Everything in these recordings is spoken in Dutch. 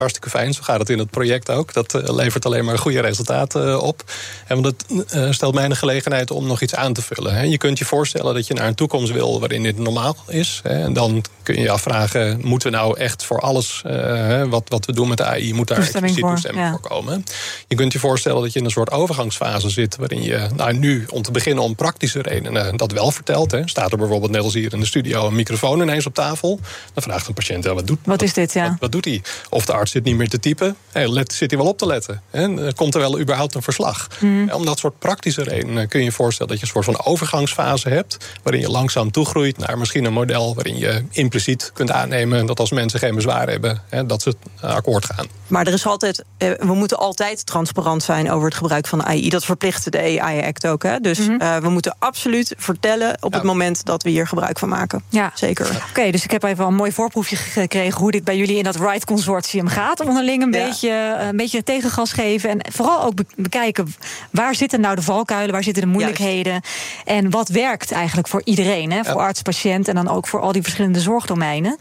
Hartstikke fijn, zo gaat het in het project ook. Dat levert alleen maar goede resultaten op. En want het stelt mij de gelegenheid om nog iets aan te vullen. Je kunt je voorstellen dat je naar een toekomst wil waarin dit normaal is. En dan kun je je afvragen, moeten we nou echt voor alles wat we doen met de AI, moet daar expliciet toestemming voor komen? Je kunt je voorstellen dat je in een soort overgangsfase zit waarin je nu, om te beginnen om praktische redenen, dat wel vertelt. Staat er bijvoorbeeld net als hier in de studio een microfoon ineens op tafel. Dan vraagt een patiënt, wat is dit? Wat doet hij? Of de arts zit niet meer te typen. Zit hij wel op te letten? Komt er wel überhaupt een verslag? Om dat soort praktische redenen kun je je voorstellen dat je een soort van overgangsfase hebt, waarin je langzaam toegroeit naar misschien een model waarin je impliciet kunt aannemen dat als mensen geen bezwaar hebben, dat ze akkoord gaan. Maar er is altijd, we moeten altijd transparant zijn over het gebruik van AI. Dat verplicht de AI-act ook. Dus we moeten absoluut vertellen op het moment dat we hier gebruik van maken. Ja. Zeker. Oké, dus ik heb even een mooi voorproefje gekregen hoe dit bij jullie in dat RIDE-consortium gaat. Onderling een beetje tegengas geven. En vooral ook bekijken, waar zitten nou de valkuilen, waar zitten de moeilijkheden? Juist. En wat werkt eigenlijk voor iedereen? Voor arts, patiënt en dan ook voor al die verschillende zorgdomeinen.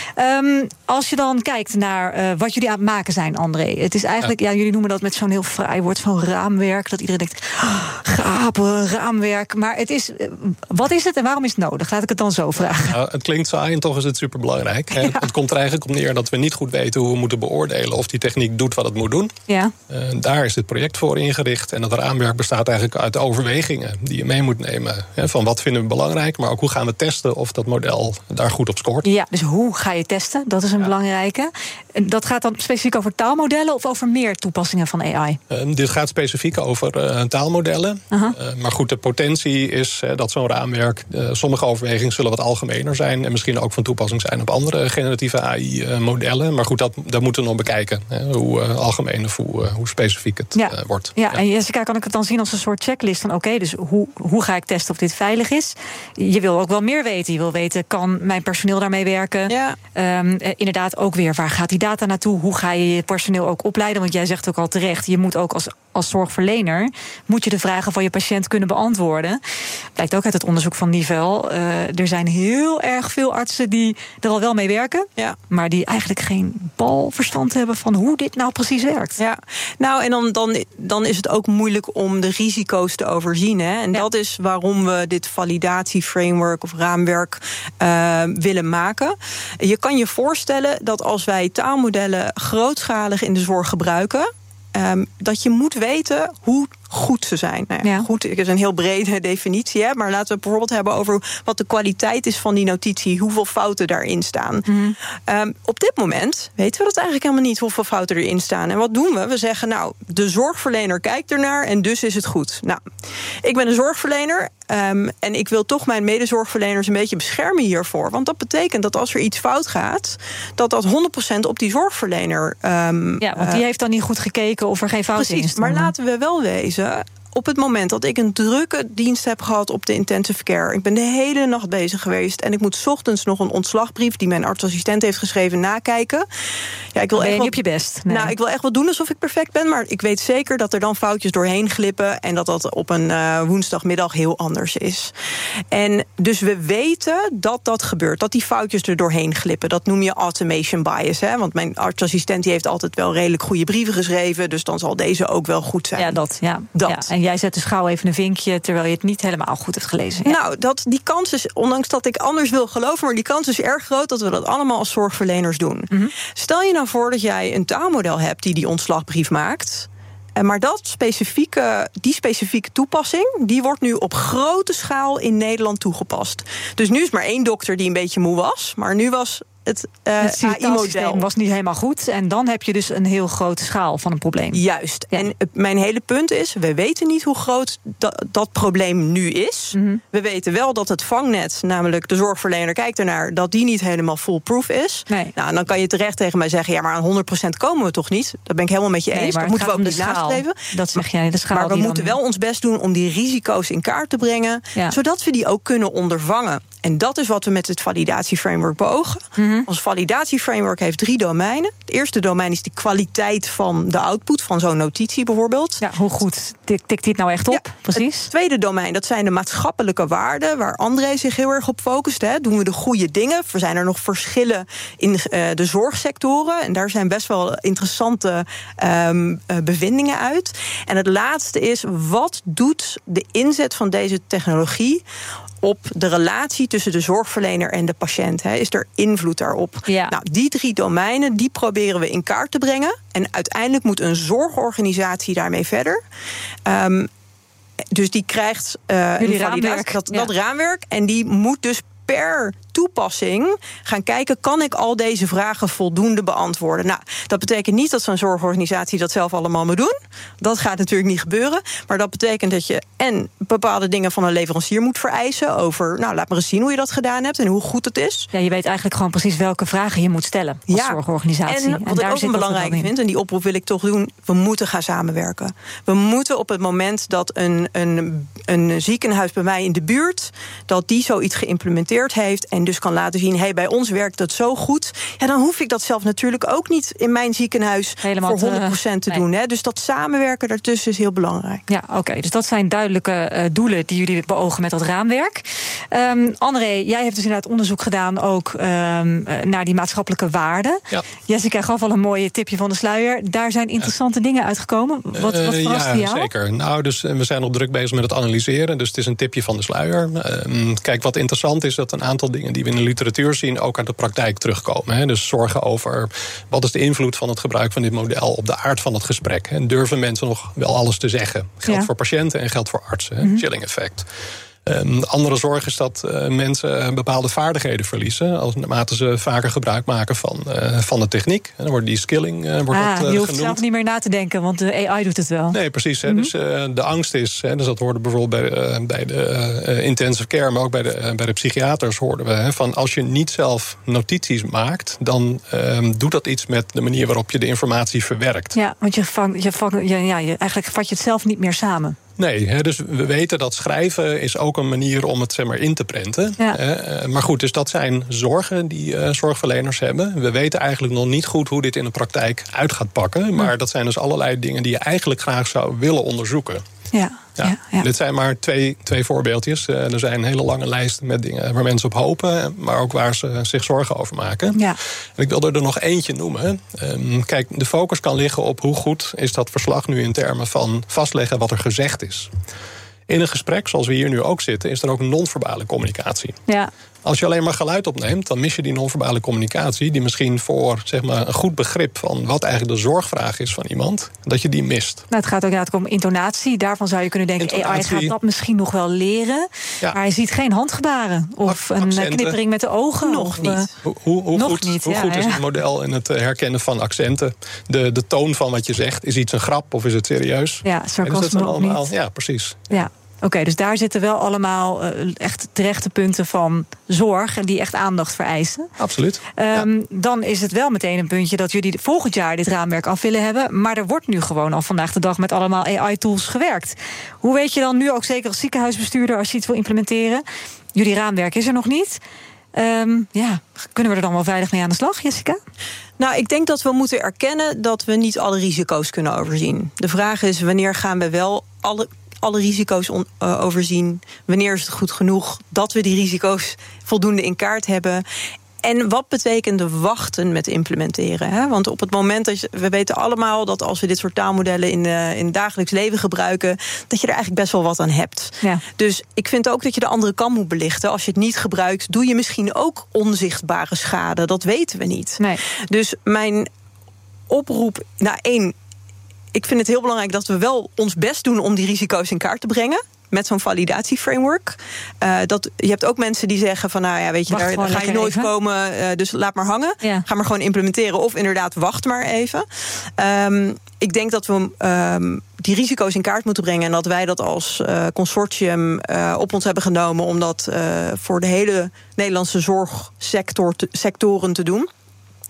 Als je dan kijkt naar wat jullie aan het maken zijn, André. Het is eigenlijk, jullie noemen dat met zo'n heel fraai woord van raamwerk. Dat iedereen denkt, gapen, raamwerk. Maar het is, wat is het en waarom is het nodig? Laat ik het dan zo vragen. Nou, het klinkt saai en toch is het superbelangrijk. Ja. Het komt er eigenlijk op neer dat we niet goed weten hoe we moeten beoordelen of die techniek doet wat het moet doen. Ja. Daar is dit project voor ingericht. En dat raamwerk bestaat eigenlijk uit overwegingen die je mee moet nemen. Van wat vinden we belangrijk, maar ook hoe gaan we testen of dat model daar goed op scoort. Ja, dus hoe ga je testen? Dat is een belangrijke. Dat gaat dan specifiek over taalmodellen of over meer toepassingen van AI? Dit gaat specifiek over taalmodellen. Maar goed, de potentie is dat zo'n raamwerk, sommige overwegingen zullen wat algemener zijn en misschien ook van toepassing zijn op andere generatieve AI-modellen. Maar goed, dat moeten we nog bekijken. Hoe algemeen of hoe specifiek het wordt. Ja, en Jessica, kan ik het dan zien als een soort checklist van oké, dus hoe ga ik testen of dit veilig is? Je wil ook wel meer weten. Je wil weten, kan mijn personeel daarmee werken? Ja. Inderdaad ook weer, waar gaat die data naartoe? Hoe ga je je personeel ook opleiden? Want jij zegt ook al terecht, je moet ook als zorgverlener moet je de vragen van je patiënt kunnen beantwoorden. Blijkt ook uit het onderzoek van Nivel. Er zijn heel erg veel artsen die er al wel mee werken, maar die eigenlijk geen bal verstand hebben van hoe dit nou precies werkt. Ja, nou en dan is het ook moeilijk om de risico's te overzien. En dat is waarom we dit validatieframework of raamwerk willen maken. Je kan je voorstellen dat als wij taalmodellen grootschalig in de zorg gebruiken, dat je moet weten hoe goed ze zijn. Goed, het is een heel brede definitie, maar laten we het bijvoorbeeld hebben over wat de kwaliteit is van die notitie, hoeveel fouten daarin staan. Op dit moment weten we dat eigenlijk helemaal niet, hoeveel fouten erin staan. En wat doen we? We zeggen, nou, de zorgverlener kijkt ernaar en dus is het goed. Nou, ik ben een zorgverlener en ik wil toch mijn medezorgverleners een beetje beschermen hiervoor. Want dat betekent dat als er iets fout gaat, dat 100% op die zorgverlener want die heeft dan niet goed gekeken of er geen fout in is. Maar laten we wel wezen, op het moment dat ik een drukke dienst heb gehad op de intensive care, ik ben de hele nacht bezig geweest en ik moet 's ochtends nog een ontslagbrief die mijn artsassistent heeft geschreven nakijken. Ja, ik wil echt niet op je best. Nee. Nou, ik wil echt wel doen alsof ik perfect ben, maar ik weet zeker dat er dan foutjes doorheen glippen en dat op een woensdagmiddag heel anders is. En dus we weten dat gebeurt, dat die foutjes er doorheen glippen. Dat noem je automation bias, want mijn artsassistent die heeft altijd wel redelijk goede brieven geschreven, dus dan zal deze ook wel goed zijn. Ja, dat. Ja. En jij zet dus gauw even een vinkje terwijl je het niet helemaal goed hebt gelezen. Ja. Nou, die kans is, ondanks dat ik anders wil geloven, maar die kans is erg groot dat we dat allemaal als zorgverleners doen. Stel je nou voor dat jij een taalmodel hebt die ontslagbrief maakt, maar die specifieke toepassing, die wordt nu op grote schaal in Nederland toegepast. Dus nu is maar één dokter die een beetje moe was, maar nu was het AI-model was niet helemaal goed. En dan heb je dus een heel grote schaal van een probleem. Juist. Ja. En mijn hele punt is, we weten niet hoe groot dat probleem nu is. We weten wel dat het vangnet, namelijk de zorgverlener kijkt ernaar, dat die niet helemaal foolproof is. Nee. Nou, dan kan je terecht tegen mij zeggen, ja, maar aan 100% komen we toch niet? Dat ben ik helemaal met je eens. Maar dat moeten we ook niet nastreven. Dat zeg jij, de schaal. Maar we moeten wel ons best doen om die risico's in kaart te brengen, zodat we die ook kunnen ondervangen. En dat is wat we met het validatieframework beogen. Ons validatieframework heeft 3 domeinen. Het eerste domein is de kwaliteit van de output van zo'n notitie bijvoorbeeld. Ja, hoe goed tikt dit nou echt op? Ja, precies. Het tweede domein, dat zijn de maatschappelijke waarden, waar André zich heel erg op focust. Hè. Doen we de goede dingen? Er zijn er nog verschillen in de zorgsectoren. En daar zijn best wel interessante bevindingen uit. En het laatste is, wat doet de inzet van deze technologie op de relatie tussen de zorgverlener en de patiënt? Is er invloed daarop? Ja. Nou, die 3 domeinen, die proberen we in kaart te brengen. En uiteindelijk moet een zorgorganisatie daarmee verder. Dus die krijgt jullie raamwerk. Dat raamwerk. En die moet dus per toepassing gaan kijken, kan ik al deze vragen voldoende beantwoorden? Nou, dat betekent niet dat zo'n zorgorganisatie dat zelf allemaal moet doen. Dat gaat natuurlijk niet gebeuren. Maar dat betekent dat je en bepaalde dingen van een leverancier moet vereisen over, nou, laat maar eens zien hoe je dat gedaan hebt en hoe goed het is. Ja, je weet eigenlijk gewoon precies welke vragen je moet stellen als zorgorganisatie. En wat ik ook een belangrijke vind, en die oproep wil ik toch doen, we moeten gaan samenwerken. We moeten op het moment dat een ziekenhuis bij mij in de buurt, dat die zoiets geïmplementeerd heeft en dus kan laten zien, bij ons werkt dat zo goed. Ja, dan hoef ik dat zelf natuurlijk ook niet in mijn ziekenhuis helemaal voor 100% te doen. Hè. Dus dat samenwerken daartussen is heel belangrijk. Ja, oké. Dus dat zijn duidelijke doelen die jullie beogen met dat raamwerk. André, jij hebt dus inderdaad onderzoek gedaan ook naar die maatschappelijke waarden. Ja. Jessica gaf al een mooie tipje van de sluier. Daar zijn interessante dingen uitgekomen. Wat verrast jou? Zeker. Nou, dus we zijn nog druk bezig met het analyseren. Dus het is een tipje van de sluier. Kijk, wat interessant is, dat een aantal dingen die we in de literatuur zien ook uit de praktijk terugkomen. Hè. Dus zorgen over wat is de invloed van het gebruik van dit model op de aard van het gesprek. En durven mensen nog wel alles te zeggen? Geldt voor patiënten en geldt voor artsen. Chilling effect. Andere zorg is dat mensen bepaalde vaardigheden verliezen naarmate ze vaker gebruik maken van de techniek. En dan wordt die skilling je hoeft zelf niet meer na te denken, want de AI doet het wel. Nee, precies. Dus de angst is, dus dat hoorde bijvoorbeeld bij de intensive care, maar ook bij de psychiaters hoorden we, van als je niet zelf notities maakt, dan doet dat iets met de manier waarop je de informatie verwerkt. Ja, want eigenlijk vat je het zelf niet meer samen. Nee, dus we weten dat schrijven is ook een manier om het in te prenten. Ja. Maar goed, dus dat zijn zorgen die zorgverleners hebben. We weten eigenlijk nog niet goed hoe dit in de praktijk uit gaat pakken. Maar dat zijn dus allerlei dingen die je eigenlijk graag zou willen onderzoeken. Ja. Dit zijn maar twee voorbeeldjes. Er zijn een hele lange lijst met dingen waar mensen op hopen, maar ook waar ze zich zorgen over maken. Ja. En ik wilde er nog eentje noemen. Kijk, de focus kan liggen op hoe goed is dat verslag nu in termen van vastleggen wat er gezegd is. In een gesprek, zoals we hier nu ook zitten, is er ook non-verbale communicatie. Ja. Als je alleen maar geluid opneemt, dan mis je die non-verbale communicatie, die misschien voor een goed begrip van wat eigenlijk de zorgvraag is van iemand, dat je die mist. Nou, het gaat ook inderdaad om intonatie. Daarvan zou je kunnen denken, AI gaat dat misschien nog wel leren. Ja. Maar je ziet geen handgebaren of een knippering met de ogen. Nog niet. Hoe goed is het model in het herkennen van accenten? De toon van wat je zegt, is iets een grap of is het serieus? Ja, sarcasme ook niet. Ja, precies. Ja. Oké, dus daar zitten wel allemaal echt terechte punten van zorg en die echt aandacht vereisen. Absoluut. Dan is het wel meteen een puntje dat jullie volgend jaar dit raamwerk af willen hebben. Maar er wordt nu gewoon al vandaag de dag met allemaal AI-tools gewerkt. Hoe weet je dan nu, ook zeker als ziekenhuisbestuurder, als je iets wil implementeren? Jullie raamwerk is er nog niet. Kunnen we er dan wel veilig mee aan de slag, Jessica? Nou, ik denk dat we moeten erkennen dat we niet alle risico's kunnen overzien. De vraag is, wanneer gaan we wel alle risico's overzien? Wanneer is het goed genoeg dat we die risico's voldoende in kaart hebben? En wat betekent wachten met implementeren? Hè? Want op het moment we weten allemaal dat als we dit soort taalmodellen in het dagelijks leven gebruiken, dat je er eigenlijk best wel wat aan hebt. Ja. Dus ik vind ook dat je de andere kant moet belichten. Als je het niet gebruikt, doe je misschien ook onzichtbare schade. Dat weten we niet. Nee. Dus mijn oproep, ik vind het heel belangrijk dat we wel ons best doen om die risico's in kaart te brengen met zo'n validatieframework. Je hebt ook mensen die zeggen van, daar ga je nooit komen, dus laat maar hangen. Ja. Ga maar gewoon implementeren of inderdaad wacht maar even. Ik denk dat we die risico's in kaart moeten brengen en dat wij dat als consortium op ons hebben genomen om dat voor de hele Nederlandse zorgsectoren te doen.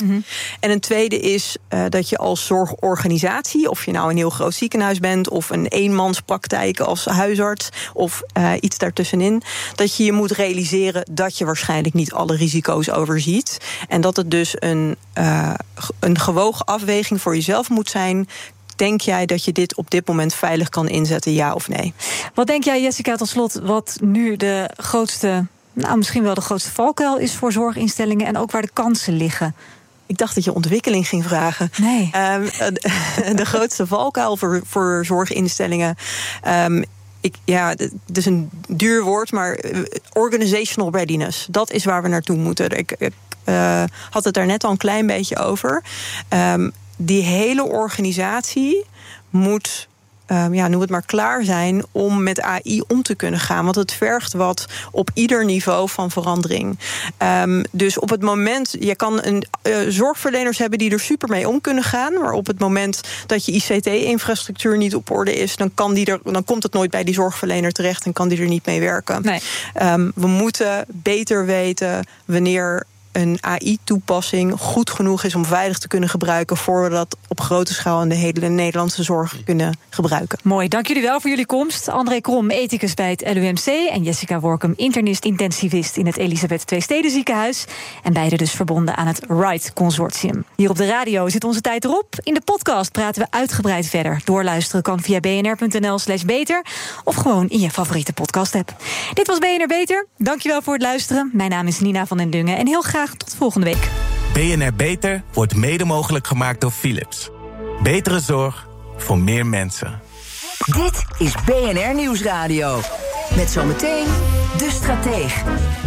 Mm-hmm. En een tweede is dat je als zorgorganisatie, of je nou een heel groot ziekenhuis bent of een eenmanspraktijk als huisarts of iets daartussenin, dat je moet realiseren dat je waarschijnlijk niet alle risico's overziet. En dat het dus een gewogen afweging voor jezelf moet zijn. Denk jij dat je dit op dit moment veilig kan inzetten, ja of nee? Wat denk jij, Jessica, tot slot, wat nu de grootste, misschien wel de grootste valkuil is voor zorginstellingen en ook waar de kansen liggen? Ik dacht dat je ontwikkeling ging vragen. Nee. De grootste valkuil voor zorginstellingen. Het is een duur woord, maar organizational readiness. Dat is waar we naartoe moeten. Ik had het daar net al een klein beetje over. Die hele organisatie moet, noem het maar, klaar zijn om met AI om te kunnen gaan. Want het vergt wat op ieder niveau van verandering. Dus op het moment, je kan zorgverleners hebben die er super mee om kunnen gaan. Maar op het moment dat je ICT-infrastructuur niet op orde is, dan komt het nooit bij die zorgverlener terecht en kan die er niet mee werken. Nee. We moeten beter weten wanneer een AI-toepassing goed genoeg is om veilig te kunnen gebruiken, voor we dat op grote schaal in de hele Nederlandse zorg kunnen gebruiken. Mooi, dank jullie wel voor jullie komst. André Krom, ethicus bij het LUMC, en Jessica Workum, internist-intensivist in het Elisabeth II Stedenziekenhuis. En beide dus verbonden aan het RIGHT Consortium. Hier op de radio zit onze tijd erop. In de podcast praten we uitgebreid verder. Doorluisteren kan via bnr.nl/beter of gewoon in je favoriete podcast-app. Dit was BNR Beter. Dankjewel voor het luisteren. Mijn naam is Nina van den Dungen en heel graag tot volgende week. BNR Beter wordt mede mogelijk gemaakt door Philips. Betere zorg voor meer mensen. Dit is BNR Nieuwsradio. Met zometeen De Strateeg.